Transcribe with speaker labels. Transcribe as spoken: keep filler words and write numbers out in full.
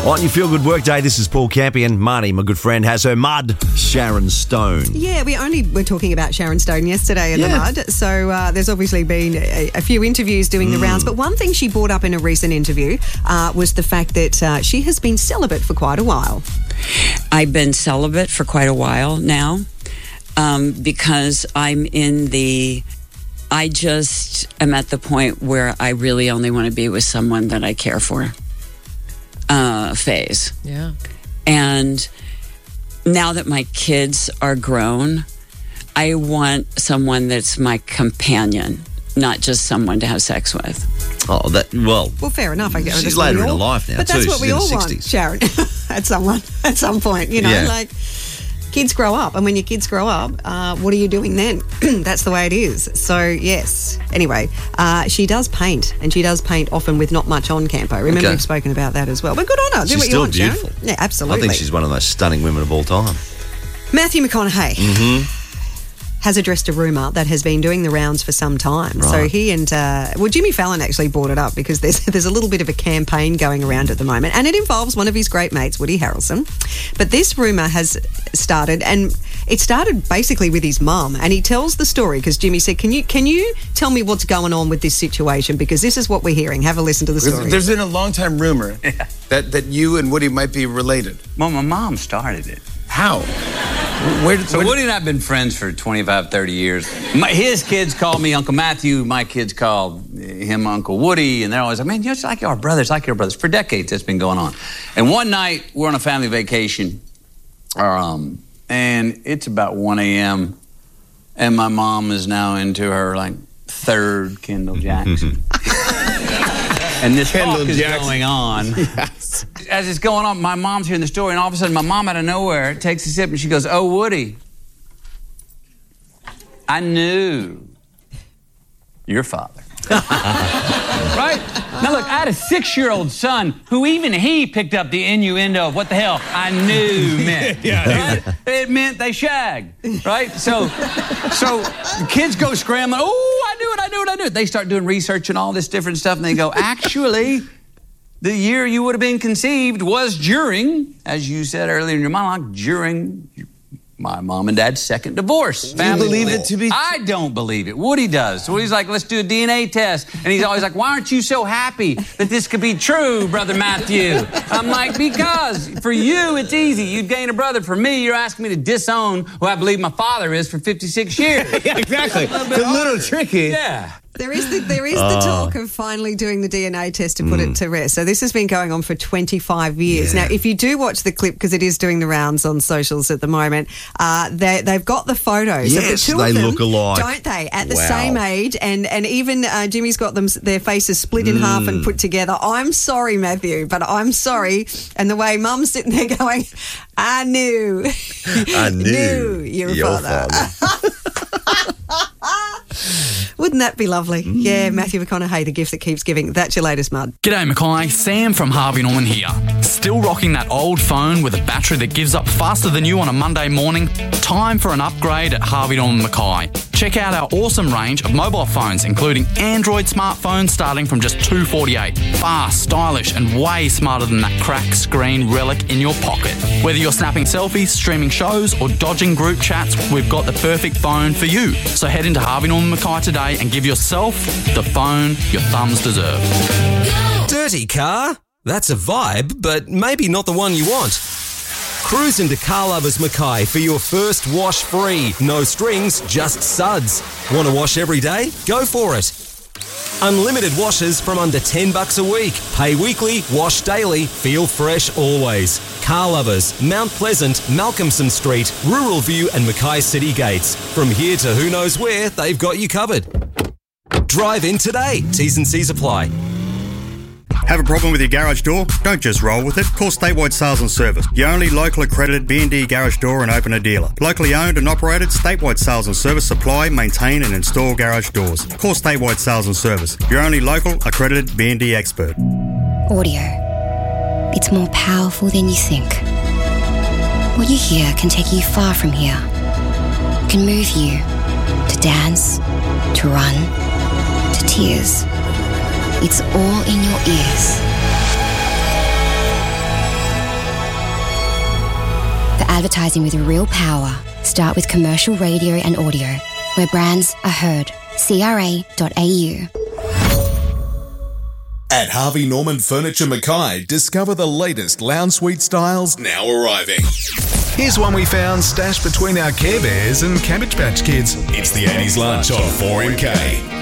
Speaker 1: On your Feel Good Workday, this is Paul Campion. Marnie, my good friend, has her mud. Sharon Stone.
Speaker 2: Yeah, we only were talking about Sharon Stone yesterday in
Speaker 1: Yeah.
Speaker 2: the mud. So uh, there's obviously been a, a few interviews doing mm. the rounds. But one thing she brought up in a recent interview uh, was the fact that uh, she has been celibate for quite a while.
Speaker 3: I've been celibate for quite a while now um, because I'm in the... I just am at the point where I really only want to be with someone that I care for. Uh, phase.
Speaker 4: Yeah.
Speaker 3: And now that my kids are grown, I want someone that's my companion, not just someone to have sex with.
Speaker 1: Oh, that, well...
Speaker 2: Well, fair enough. I guess
Speaker 1: she's later in her life now,
Speaker 2: But
Speaker 1: too.
Speaker 2: that's what
Speaker 1: She's
Speaker 2: we
Speaker 1: in her
Speaker 2: all want,
Speaker 1: sixties.
Speaker 2: Sharon, at someone, at some point, you know,
Speaker 1: Yeah.
Speaker 2: like... Kids grow up, and when your kids grow up, uh, what are you doing then? That's the way it is. So, yes. Anyway, uh, she does paint, and she does paint often with not much on, Campo. Remember,
Speaker 1: Okay.
Speaker 2: we've spoken about that as well. But good on her. Do
Speaker 1: She's
Speaker 2: what
Speaker 1: still
Speaker 2: you want,
Speaker 1: beautiful.
Speaker 2: Sharon. Yeah, absolutely.
Speaker 1: I think she's one of the most stunning women of all time.
Speaker 2: Matthew McConaughey
Speaker 1: Mm-hmm.
Speaker 2: has addressed a rumour that has been doing the rounds for some time.
Speaker 1: Right.
Speaker 2: So he and, uh, well, Jimmy Fallon actually brought it up because there's there's a little bit of a campaign going around at the moment, and it involves one of his great mates, Woody Harrelson. But this rumour has started, and it started basically with his mum, and he tells the story because Jimmy said, can you can you tell me what's going on with this situation, because this is what we're hearing. Have a listen to the story.
Speaker 5: There's been a long-time rumor that, that you and Woody might be related.
Speaker 6: Well, my mom started it.
Speaker 5: How? Where did,
Speaker 6: So
Speaker 5: where did-
Speaker 6: Woody and I have been friends for twenty-five, thirty years. My, his kids call me Uncle Matthew. My kids call him Uncle Woody. And they're always like, man, you're just like our brothers, like your brothers. For decades, that's been going on. And one night, we're on a family vacation. Um, and it's about one a.m. And my mom is now into her, like, third Kendall Jackson. And this
Speaker 5: Kendall
Speaker 6: talk is
Speaker 5: Jackson.
Speaker 6: going on.
Speaker 5: Yes.
Speaker 6: As it's going on, my mom's hearing the story, and all of a sudden, my mom out of nowhere takes a sip, and she goes, "Oh, Woody, I knew your father." Right? Now, look, I had a six-year-old son who even he picked up the innuendo of what the hell I knew meant.
Speaker 5: Yeah.
Speaker 6: Right? It meant they shagged, right? So, so the kids go scrambling. Oh, I knew it, I knew it, I knew it. They start doing research and all this different stuff, and they go, actually, the year you would have been conceived was during, as you said earlier in your monologue, during my mom and dad's second divorce.
Speaker 5: Do you believe it to be
Speaker 6: I don't believe it. Woody does. So he's like, let's do a D N A test. And he's always like, why aren't you so happy that this could be true, Brother Matthew? I'm like, because for you, it's easy. You'd gain a brother. For me, you're asking me to disown who I believe my father is for fifty-six years.
Speaker 5: Yeah, exactly. It's a little tricky.
Speaker 6: Yeah.
Speaker 2: There is the, there is the talk of finally doing the D N A test to put it to rest. So this has been going on for twenty-five years.
Speaker 1: Yeah.
Speaker 2: Now, if you do watch the clip, because it is doing the rounds on socials at the moment, uh, they, they've got the photos of the
Speaker 1: Yes,
Speaker 2: two
Speaker 1: they
Speaker 2: of them,
Speaker 1: look alike.
Speaker 2: don't they? At the
Speaker 1: Wow.
Speaker 2: same age, and and even uh, Jimmy's got them their faces split in half and put together. I'm sorry, Matthew, but I'm sorry. And the way Mum's sitting there going, I knew,
Speaker 1: I knew,
Speaker 2: your,
Speaker 1: your
Speaker 2: father.
Speaker 1: father.
Speaker 2: Wouldn't that be lovely? Yeah, Matthew McConaughey, the gift that keeps giving. That's your latest mud.
Speaker 7: G'day Mackay, Sam from Harvey Norman here. Still rocking that old phone with a battery that gives up faster than you on a Monday morning? Time for an upgrade at Harvey Norman Mackay. Check out our awesome range of mobile phones, including Android smartphones starting from just two dollars forty-eight. Fast, stylish, and way smarter than that crack screen relic in your pocket. Whether you're snapping selfies, streaming shows, or dodging group chats, we've got the perfect phone for you. So head into Harvey Norman Mackay today and give yourself the phone your thumbs deserve.
Speaker 8: Dirty car? That's a vibe, but maybe not the one you want. Cruise into Car Lovers Mackay for your first wash free. No strings, just suds. Want to wash every day? Go for it. Unlimited washes from under ten bucks a week. Pay weekly, wash daily, feel fresh always. Car Lovers, Mount Pleasant, Malcolmson Street, Rural View and Mackay City Gates. From here to who knows where, they've got you covered. Drive in today. T's and C's apply.
Speaker 9: Have a problem with your garage door? Don't just roll with it. Call Statewide Sales and Service, your only local accredited B and D garage door and opener dealer. Locally owned and operated, Statewide Sales and Service supply, maintain and install garage doors. Call Statewide Sales and Service, your only local accredited B and D expert.
Speaker 10: Audio. It's more powerful than you think. What you hear can take you far from here. It can move you to dance, to run, to tears. It's all in your ears. Advertising with real power. Start with commercial radio and audio, where brands are heard. C R A dot A U.
Speaker 4: At Harvey Norman Furniture Mackay, discover the latest lounge suite styles now arriving.
Speaker 11: Here's one we found stashed between our Care Bears and Cabbage Patch Kids.
Speaker 4: It's the eighties lunch on four M K.